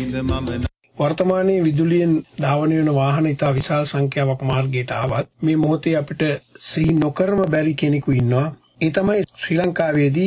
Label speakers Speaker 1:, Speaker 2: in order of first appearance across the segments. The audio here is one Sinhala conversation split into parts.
Speaker 1: වර්තමානයේ විදුලියෙන් ධාවනය වන වාහන ඉතා විශාල සංඛ්‍යාවක් මාර්ගයට ආවත් මේ මොහොතේ අපිට සිහි නොකරම බැරි කෙනෙකු ඉන්නවා. ඒ තමයි ශ්‍රී ලංකාවේදී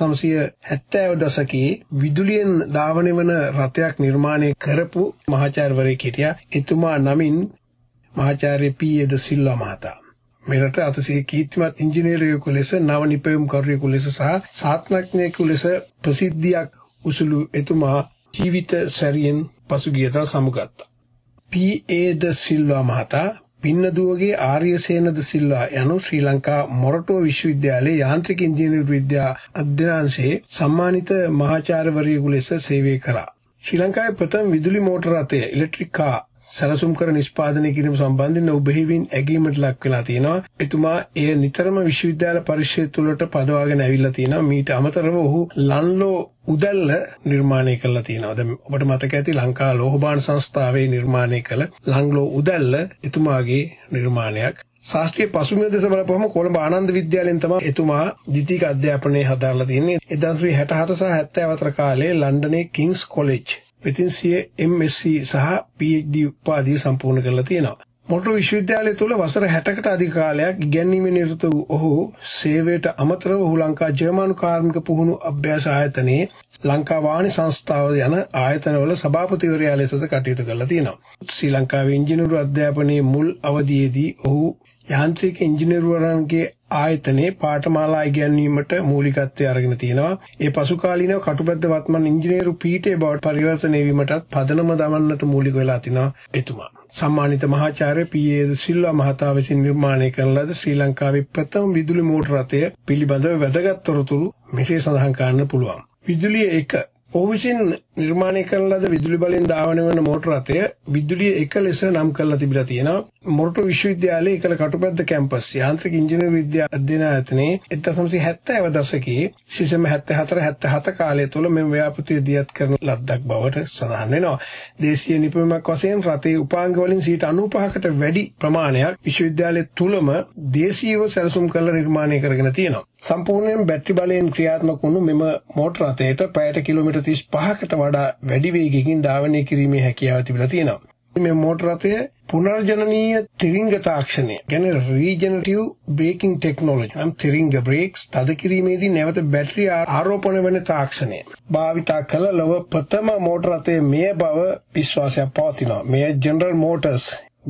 Speaker 1: 1970 දශකයේ විදුලියෙන් ධාවනය වන රථයක් නිර්මාණය කරපු මහාචාර්යවරයෙක් හිටියා. එතුමා නමින් මහාචාර්ය පී.ඒ. ද සිල්වා මහතා. මෙරට අතිශය කීර්තිමත් ඉංජිනේරුවෙකු ලෙස නව නිපැයුම්කරුවෙකු ලෙස සහ සාත්‍ඥඥයෙකු ලෙස ප්‍රසිද්ධියක් උසුළු එතුමා ජීවිත සැරියෙන් පසුගියදා සමුගත්තා. පී.ඒ. ද සිල්වා මහතා පින්නදුවගේ ආර්යසේන ද සිල්වා යනු ශ්‍රී ලංකා මොරටුව විශ්වවිද්‍යාලයේ යාන්ත්‍රික ඉංජිනේරු විද්‍යා අධ්‍යනාංශයේ සම්මානිත මහාචාර්යවරයෙකු ලෙස සේවය කළා. ශ්‍රී ලංකාවේ ප්‍රථම විදුලි මෝටර රථය ඉලෙක්ට්‍රික් කාර් සැලසුම් කර නිෂ්පාදනය කිරීම සම්බන්ධයෙන් ඔහු බෙහෙවින් ඇගීමට ලක් වෙලා තියෙනවා. එතුමා එය නිතරම විශ්වවිද්‍යාල පරිශ්‍රය තුළට පදවාගෙන ඇවිල්ලා තියෙනවා. මීට අමතරව ඔහු ලන්ලෝ උදැල්ල නිර්මාණය කරලා තියෙනවා. දැන් ඔබට මතක ඇති ලංකා ලෝහබාන සංස්ථාවේ නිර්මාණය කළ ලන්ලෝ උදැල්ල එතුමාගේ නිර්මාණයක්. ශාස්ත්‍රීය පසුබිම දෙස බලපුවම කොළඹ ආනන්ද විද්‍යාලයෙන් තමයි එතුමා ද්විතීක අධ්‍යාපනය හදාරලා තියෙන්නේ. 1967 සහ 74 කාලේ ලන්ඩනයේ කිංස් කොලෙජ් වෙතින් MSc සහ PhD උපාධිය සම්පූර්ණ කරලා තියෙනවා. මොරටු විශ්වවිද්‍යාලය තුළ වසර 60කට අධික කාලයක් ඉගැන්වීමේ නිරත වූ ඔහු සේවයට අමතරව ඔහු ලංකා ජර්මන් කාර්මික පුහුණු අභ්‍යාස ආයතනයේ ලංකා වාණි සංස්ථාව යන ආයතනවල සභාපතිවරයා ලෙසද කටයුතු කරලා තියෙනවා. ශ්‍රී ලංකාවේ ඉංජිනේරු අධ්‍යාපනයේ මුල් අවධියේදී ඔහු යාන්ත්‍රික ඉංජිනේරුවන්ගේ ආයතනයේ පාඨමාලා ඉගැන්වීමට මූලිකත්වය අරගෙන තියෙනවා. ඒ පසු කාලීනව කටුබැද්ද වත්මන් ඉංජිනේරු පීඨය බවට පරිවර්තනය වීමටත් පදනම දමන්නට මූලික වෙලා තිනවා එතුමා. සම්මානිත මහාචාර්ය පී.ඒ. ද සිල්වා මහතා විසින් නිර්මාණය කරන ලද ශ්‍රී ලංකාවේ ප්‍රථම විදුලි මෝටර රථය පිළිබඳව වැදගත් තොරතුරු මෙසේ සඳහන් කරන්න පුළුවන්. විදුලිය 1 ඔහු විසින් නිර්මාණය කරන ලද විදුලි බලෙන් ධාවනය වන මෝටර රථය විදුලිය 1 ලෙස නම් කරලා තිබිලා තියෙනවා. මොරටු විශ්වවිද්‍යාලයේ එකල කටුබැද්ද කැම්පස් යාන්ත්‍රික ඉංජිනේරු විද්‍යා අධ්‍යයන ආයතනයේ 1970 දශකයේ සිසම 74-77 කාලය තුළ මෙම ව්‍යාපෘතිය දියත් කරන ලද්දක් බවට සඳහන් වෙනවා. දේශීය නිපැයුමක් වශයෙන් රථයේ උපාංග වලින් 95%කට වැඩි ප්‍රමාණයක් විශ්වවිද්‍යාලය තුළම දේශීයව සැලසුම් කරලා නිර්මාණය කරගෙන තියෙනවා. සම්පූර්ණයෙන් බැටරි බලයෙන් ක්‍රියාත්මක වුණු මෙම මෝටර රථයට පැයට කිලෝමීටර් 35කට වඩා වැඩි වේගයකින් ධාවනය කිරීමේ හැකියාව තිබිලා තියෙනවා. මේ මෝටර රථය පුනර්ජනනීය තිරිංග තාක්ෂණය කියන්නේ රීජනරටිව් බ්‍රේකින් ටෙක්නොලොජි නම් තිරිංග බ්‍රේක්ස් තද කිරීමේදී නැවත බැටරි ආරෝපණය වන තාක්ෂණය භාවිතා කළ ලොව ප්‍රථම මෝටර රථය මෙය බව විශ්වාසයක් පවතිනවා. මෙය ජෙනරල් මෝටර්ස්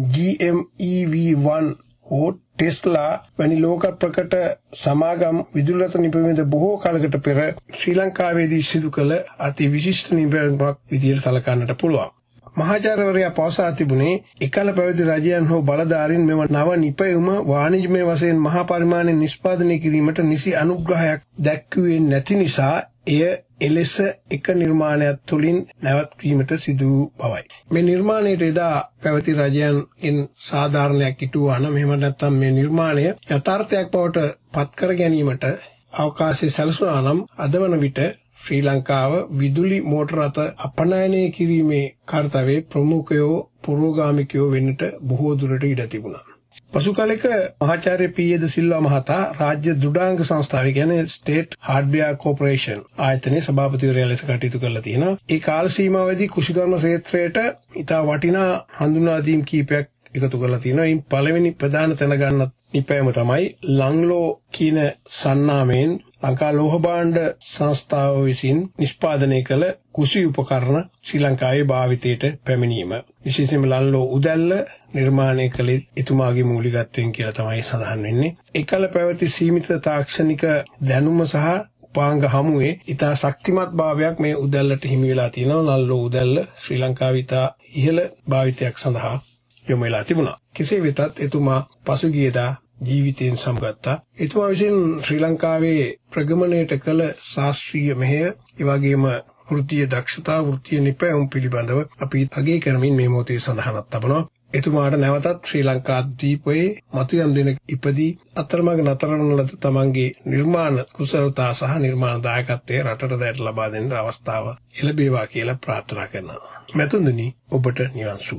Speaker 1: GMEV1 හෝ ටෙස්ලා වැනි ලෝක ප්‍රකට සමාගම් විදුලි රථ නිපැයුමට බොහෝ කාලයකට පෙර ශ්‍රී ලංකාවේදී සිදු කළ අති විශිෂ්ට නිපැයුමක් විදියට සැලකන්නට පුළුවන්. මහාචාර්යවරයා පවසා තිබුණේ එකල පැවති රජයන් හෝ බලධාරීන් මෙම නව නිපැයුම වාණිජමය වශයෙන් මහා පරිමාණයෙන් නිෂ්පාදනය කිරීමට නිසි අනුග්‍රහයක් දැක්වුවේ නැති නිසා එය එලෙස එක නිර්මාණයක් තුළින් නැවැත්වීමට සිදු වූ බවයි. මේ නිර්මාණයට එදා පැවති රජයන්ගෙන් සාධාරණයක් ඉටුවා නම් එහෙම නැත්නම් මේ නිර්මාණය යථාර්ථයක් බවට පත් කර ගැනීමට අවකාශය සැලසුණා නම් අද වන විට ශ්‍රී ලංකාව විදුලි මෝටර රථ අපනයනය කිරීමේ කාර්යයේ ප්‍රමුඛයෝ පුරෝගාමිකයෝ වෙන්නට බොහෝ දුරට ඉඩ තිබුණා. පසු කාලයක මහාචාර්ය පී.ඒ. ද සිල්වා මහතා රාජ්‍ය දෘඩාංග සංස්ථාව කියන්නේ ස්ටේට් හાર્ඩ්වෙයාර් කෝපරේෂන් ආයතනයේ සභාපතිවරයා ලෙස කටයුතු කරලා තියෙනවා. ඒ කාල සීමාවේදී කුෂිකර්ම ක්ෂේත්‍රයට ඉතා වටිනා හඳුන්වා දීම් කීපයක් එකතු කරලා තියෙනවා. ඉන් පළවෙනි ප්‍රධාන තැන ගන්න නිපැයුම තමයි ලන්ලෝ කියන සන්නාමයෙන් ලංකා ලෝහ භාණ්ඩ සංස්ථාව විසින් නිෂ්පාදනය කළ කුසි උපකරණ ශ්‍රී ලංකාවේ භාවිතයට පැමිණීම. විශේෂයෙන්ම ලන්ලෝ උදැල්ල නිර්මාණය කළේ එතුමාගේ මූලිකත්වයෙන් කියලා තමයි සඳහන් වෙන්නේ. එකල පැවති සීමිත තාක්ෂණික දැනුම සහ උපාංග හමුවේ ඉතා ශක්තිමත් භාවයක් මේ උදැල්ලට හිමි වෙලා තියෙනවා. ලන්ලෝ උදැල්ල ශ්‍රී ලංකාවේ ඉතා ඉහළ භාවිතයක් සඳහා යොමු වෙලා තිබුණා. කෙසේ වෙතත් එතුමා පසුගියදා ජීවිතයෙන් සමගත්තා. එතුමා විසින් ශ්‍රී ලංකාවේ ප්‍රගමණයට කළ ශාස්ත්‍රීය මෙහෙය, ඒ වගේම වෘත්තීය දක්ෂතා, වෘත්තීය නිපැයුම් පිළිබඳව අපි අගය කරමින් මේ මොහොතේ සඳහනක් තබනවා. එතුමාට නැවතත් ශ්‍රී ලංකා ද්වීපයේ මතු යම් දිනක ඉපදී අතරමඟ නතර වන ලද තමන්ගේ නිර්මාණ කුසලතා සහ නිර්මාණ දායකත්වයේ රටට දැයට ලබා දෙන්න අවස්ථාව ලැබේවා කියලා ප්‍රාර්ථනා කරනවා. මෙතුණුනි ඔබට නිවන් සුව.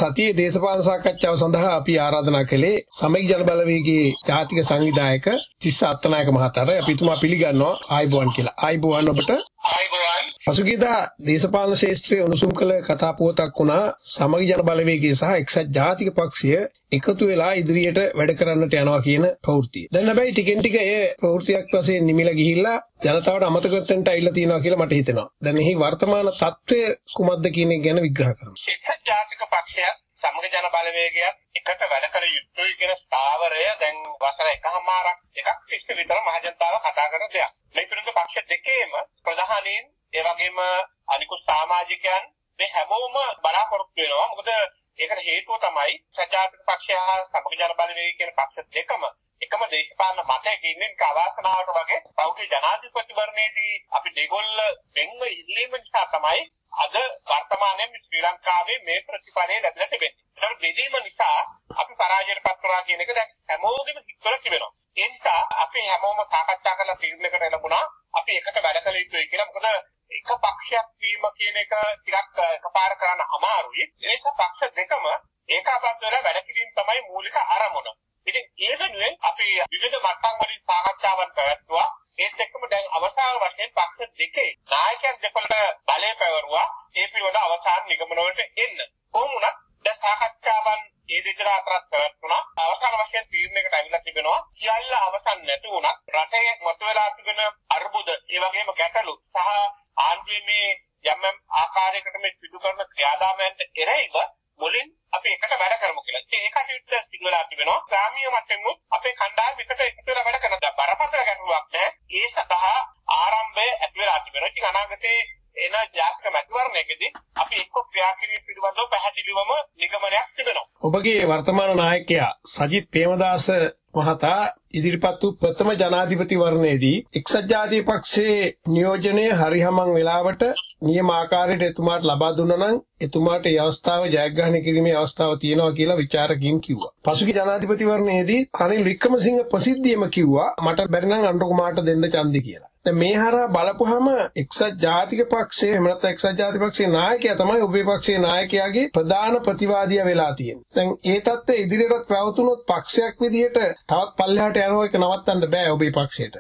Speaker 1: සතියේ දේශපාලන සාකච්ඡාව සඳහා අපි ආරාධනා කළේ සමගි ජන බලවේගයේ ජාතික සංවිධායක තිස්ස අත්තනායක මහතාට. අපි තුමා පිළිගන්නවා ආයිබෝවන් කියලා. ආයිබෝවන් ඔබට.
Speaker 2: ආයිබෝවන්.
Speaker 1: පසුගියදා දේශපාලන ශාස්ත්‍රයේ උණුසුම් කළ කතා පුවතක් වුණා සමගි ජන බලවේගය සහ එක්සත් ජාතික පක්ෂය එකතු වෙලා ඉදිරියට වැඩ කරන්නට යනවා කියන ප්‍රවෘත්තිය. දැන් හැබැයි ටිකෙන් ටික ඒ ප්‍රවෘත්තියක් වශයෙන් නිමිලා ගිහිල්ලා ජනතාවට අමතක වෙන්න ඇවිල්ලා තියෙනවා කියලා මට හිතෙනවා. දැන් එහි වර්තමාන තත්ත්වය කුමක්ද කියන එක ගැන විග්‍රහ කරන්න.
Speaker 2: එක්සත් ජාතික පක්ෂය සමගි ජන බලවේගය එකට වැඩ කර යුතුයි කියන ස්ථාවරය දැන් වසර එකමාරක් දෙකක් තිස්සේ විතර මහජනතාව කතා කරන දෙයක්. මේ පිළිබඳ පක්ෂ දෙකේම ප්‍රධානීන් ඒ වගේම අනිකුත් සමාජිකයන් මේ හැමෝම බලාපොරොත්තු වෙනවා. මොකද ඒකට හේතුව තමයි සජාතික පක්ෂය හා සමගි ජන බලවේගය කියන පක්ෂ දෙකම එකම දේශපාලන මතයක ඉන්නේ අවාසනාවට වගේ පෞද්ගලික ජනාධිපතිවරණයේදී අපි දෙගොල්ල වෙන්ව ඉල්ලීම නිසා තමයි අද වර්තමානයේ ශ්‍රී ලංකාවේ මේ ප්‍රතිඵලය ලැබිලා තිබෙන්නේ. ඒතර බෙදීම නිසා අපි පරාජයට පත් වුණා කියන එක දැන් හැමෝගෙම හිතවල තිබෙනවා. ඒ නිසා අපි හැමෝම සාකච්ඡා කරලා තීරණයකට එළඹුණා අපි එකට වැඩ කළ යුතුයි කියලා. මොකද එක පක්ෂයක් වීම කියන එක ටිකක් එකපාර කරන්න අමාරුයි. ඒ නිසා පක්ෂ දෙකම ඒකාබද්ධ වෙලා වැඩ කිරීම තමයි මූලික අරමුණ. ඉතින් ඒ වෙනුවෙන් අපි විවිධ මට්ටම් වලින් සාකච්ඡාවන් පැවැත්වුවා. ඒත් එක්කම දැන් අවසාන වශයෙන් පක්ෂ දෙකේ නායකයන් දෙපළට බලය පැවරුවා. ඒ පිළිවෙල අවසාන නිගමන වලට එන්න. කොහොම වුණත් දැන් සාකච්ඡාවන් ඒ දෙදෙනා අතරත් පැවැත්වුණා. අවසාන වශයෙන් තීරණයකට අවිලා තිබෙනවා. සියල්ල අවසන් නැති වුණත් රටේ මතුවලා තිබෙන අර්බුද, ඒ වගේම ගැටලු සහ ආණ්ඩුවේ යම් ආකාරයකට මේ සිදු කරන ක්‍රියාදාමයන්ට එරෙහිව මුලින් අපි එකට වැඩ කරමු කියලා. ඒ කටයුත්ත සිදු වෙලා තිබෙනවා. ග්‍රාමීය මට්ටමෙත් අපේ කණ්ඩායම එකට එකතු වෙලා වැඩ කරනවා. බරපතල ගැටලුවක් නැහැ. ඒ සඳහා ආරම්භය ඇති වෙලා තිබෙනවා. ඉතින් අනාගතයේ එන ජාතික මැතිවරණයකදී අපි එක්ක ක්‍රියා කිරීම පිළිබඳව පැහැදිලිවම නිගමනයක් තිබෙනවා.
Speaker 1: ඔබගේ වර්තමාන නායකයා සජිත් ප්‍රේමදාස මහතා ඉදිරිපත් වූ ප්‍රථම ජනාධිපතිවරණයේදී එක්සත් ජාතික පක්ෂයේ නියෝජනය හරිහමං වෙලාවට නියම ආකාරයට එතුමාට ලබා දුන්නා නම් එතුමාට ඒ අවස්ථාව ජයග්‍රහණය කිරීමේ අවස්ථාව තියෙනවා කියලා විචාරකයින් කිව්වා. පසුගිය ජනාධිපතිවරණයේදී රනිල් වික්‍රමසිංහ ප්‍රසිද්ධියම කිව්වා මට බැරි නම් අනුර කුමාරට දෙන්න ඡන්දය කියලා. දැන් මේ හරහා බලපුවහම එක්සත් ජාතික පක්ෂයේ එහෙම නැත්නම් එක්සත් ජාතික පක්ෂයේ නායකයා තමයි ඔබේ පක්ෂයේ නායකයාගේ ප්‍රධාන ප්‍රතිවාදියා වෙලා තියෙන්නේ. දැන් ඒ තත්ත්වය ඉදිරියටත් පැවතුනොත් පක්ෂයක් විදිහට තවත් පල්ලෙහාට යනවා එක නවත්තන්න බෑ ඔබේ පක්ෂයට.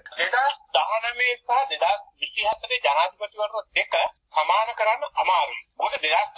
Speaker 2: 2019 සහ 2024 ජනාධිපතිවරණ දෙක සමාන කරන්න අමාරුයි. මොකද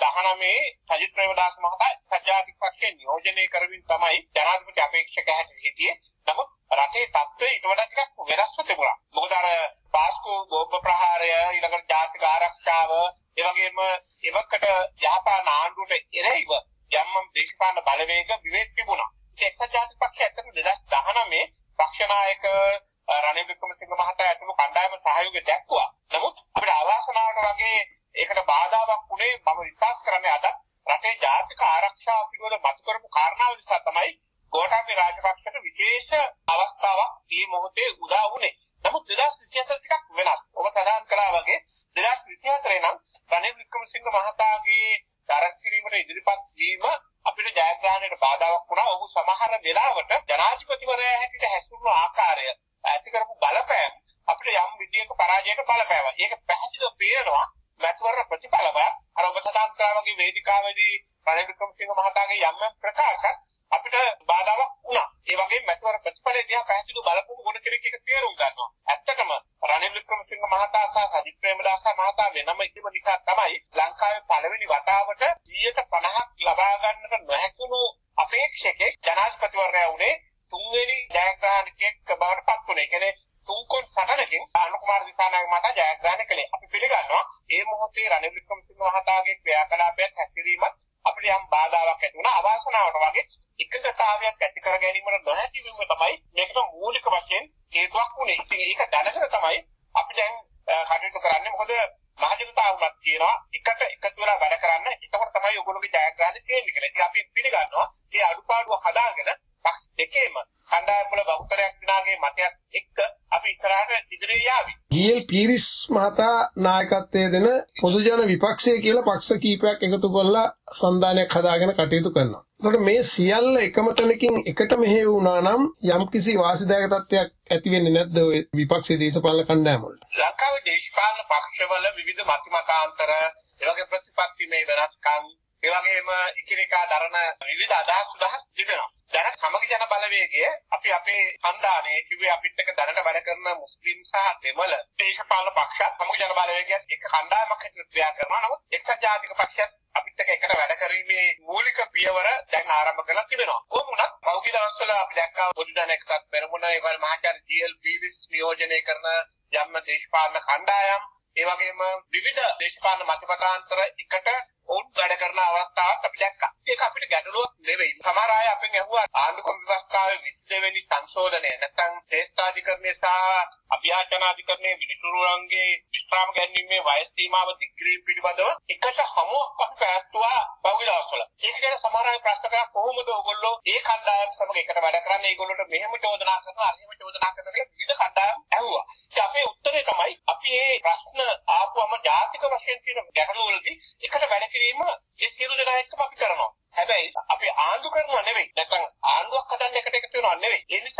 Speaker 2: 2019 සජිත් ප්‍රේමදාස මහතා සජාතික පක්ෂය නියෝජනය කරමින් තමයි ජනාධිපති අපේක්ෂක හැටියට හිටියේ. නමුත් රටේ තත්ත්වය ඊට වඩා ටිකක් වෙනස්ව තිබුණා. මොකද අර පාස්කෝ බෝම්බ ප්‍රහාරය, ඊළඟට ජාතික ආරක්ෂාව, ඒ වගේම එවකට යහපාලන ආණ්ඩුවට එරෙහිව යම් දේශපාලන බලවේග විවේක තිබුණා. එක්සත් ජාතික පක්ෂය ඇත්තටම 2019 පක්ෂ නායක රනිල් වික්‍රමසිංහ මහතා ඇතුළු කණ්ඩායම සහයෝගය දැක්වුවා. නමුත් අපිට අවාසනාවට වගේ ඒකට බාධාවක් වුණේ මම විශ්වාස කරන්නේ අද රටේ ජාතික ආරක්ෂාව පිළිබඳ මතු කරපු කාරණාව නිසා තමයි ගෝඨාභය රාජපක්ෂට විශේෂ අවස්ථාවක් මේ මොහොතේ උදා වුණේ. නමුත් 2024 ටිකක් වෙනස්. ඔබ සඳහන් කළා වගේ 2024 නම් රනිල් වික්‍රමසිංහ මහතාගේ තරක් කිරීමට ඉදිරිපත් වීම අපිට ජයග්‍රහණයට බාධාවක් වුණා. ඔහු සමහර වෙලාවට ජනාධිපතිවරයා හැටියට හැසිරුණු ආකාරය ඇති කරපු බලපෑම අපිට යම් විදියක පරාජයකට බලපෑවා. ඒක පැහැදිලිව පේනවා මැතිවරණ ප්‍රතිඵලව. අර ඔබ සඳහන් කළා වගේ වේදිකාවේදී රනිල් වික්‍රමසිංහ මහතාගේ යම් ප්‍රකාශ අපිට බාධාවක් වුණා. ඒ වගේම මැතිවරණ ප්‍රතිඵලය දිහා පැහැදිලිව බලපු ගොඩ කෙනෙක් එක තේරුම් ගන්නවා. ඇත්තටම රනිල් වික්‍රමසිංහ මහතා සහ සජිත් ප්‍රේමදාස මහතා වෙනම ඉතිම නිසා තමයි ලංකාවේ පළවෙනි වතාවට 50% ලබා ගන්නට නොහැකුණු අපේක්ෂකෙක් ජනාධිපතිවරයා වුණේ තුන්වෙනි ජයග්‍රහණිකෙක් බවට පත් වුණේ. ඒ කියන්නේ තුන්කොන් සටනකින් අනුර කුමාර දිසානායක මහතා ජයග්‍රහණය කළේ. අපි පිළිගන්නවා මේ මොහොතේ රනිල් වික්‍රමසිංහ මහතාගේ ක්‍රියාකලාපයත් හැසිරීමත් අපිට යම් බාධාවක් ඇති වුණා. අවාසනාවට වගේ එකගතාවයක් ඇති කර ගැනීමට නොහැකි වීම තමයි මේකට මූලික වශයෙන් හේතුවක් වුණේ. ඉතින් ඒක දැනගෙන තමයි අපි දැන් කටයුතු කරන්නේ. මොකද මහජනතාව උනත් කියනවා එකට එකතු වෙලා වැඩ කරන්න. එතකොට තමයි ඔයගොල්ලෝගේ ජයග්‍රහණය තියෙන්නේ කියලා. ඉතින් අපි පිළිගන්නවා මේ අඩුපාඩුව හදාගෙන දෙකේම කණ්ඩායම් වල බහුතරයක් දිනාගේ මතයත් එක්ක අපි ඉස්සරහට ඉදිරියට යාවි.
Speaker 1: ජී.එල්. පීරිස් මහතා නායකත්වයේ දෙන පොදුජන විපක්ෂය කියලා පක්ෂ කීපයක් එකතු කරලා සන්ධානයක් හදාගෙන කටයුතු කරනවා. එතකොට මේ සියල්ල එකම තැනකින් එකට මෙහෙය වුණා නම් යම්කිසි වාසිදායක තත්ත්වයක් ඇති වෙන්නේ නැද්ද ඔය විපක්ෂයේ දේශපාලන කණ්ඩායම් වලට?
Speaker 2: ලංකාවේ දේශපාලන පක්ෂවල විවිධ මතිමතාන්තර, ඒ වගේ ප්‍රතිපත්තිමය වෙනස්කම්, ඒ වගේම එකිනෙකා දරන විවිධ අදහස් තිබෙනවා. දැන් සමගි ජන බලවේගය අපි අපේ හන්දානේ කිව්වේ අපිත් එක්ක දැනට වැඩ කරන මුස්ලිම් සහ දෙමළ දේශපාලන පක්ෂ සමගි ජන බලවේගයත් එක කණ්ඩායමක් හැටියට ක්‍රියා කරනවා. නමුත් එක්සත් ජාතික පක්ෂයත් අපිත් එක්ක එකට වැඩ කිරීමේ මූලික පියවර දැන් ආරම්භ කරලා තිබෙනවා. කොහොම වුණත් පෞද්ගලික දවස්වල අපි දැක්කා පොදු ජන එක්සත් පෙරමුණ ඒවල මහාචාර්ය ජී.එල්.පීරිස් නියෝජනය කරන යම් දේශපාලන කණ්ඩායම් ඒ වගේම විවිධ දේශපාලන මතපතාන්තර එකට ඔවුන් වැඩ කරන අවස්ථාවක් අපි දැක්කා. ඒක අපිට ගැටලුවක් නෙවෙයි. සමහර අය අපෙන් ඇහුවා ආණ්ඩුක්‍රම ව්‍යවස්ථාවේ 22 වෙනි සංශෝධනය නැත්නම් ශ්‍රේෂ්ඨාධිකරණය සහ අභ්‍යාචනාධිකරණයේ විනිසුරුවන්ගේ විශ්‍රාම ගැනීමේ වයස් සීමාව දිග්ග්‍රීම් පිළිබඳව එකට හමුවක් අපි පැවැත්වුවා පහුගිය දවස්වල. ඒක ගැන සමහර අය ප්‍රශ්න කරා කොහොමද ඔයගොල්ලෝ ඒ කණ්ඩායම් සමග එකට වැඩ කරන්නේ? ඒගොල්ලොන්ට මෙහෙම චෝදනා කරනවා අර එහෙම චෝදනා කරනවා කියලා විවිධ කණ්ඩායම් ඇහුවා. ඉතින් අපේ උත්තරේ තමයි අපි මේ ප්‍රශ්න ආපුවම ජාතික වශයෙන් තියෙන ගැටලු වලදී එකට වැඩ කිරීම ඒ සියලු දෙනා එක්කම අපි කරනවා. හැබැයි අපි ආණ්ඩු කරනවා නෙවෙයි. නැත්නම් ආණ්ඩුවක් හදන්න එකට එකතු වෙනවා නෙවෙයි. ඒ නිසා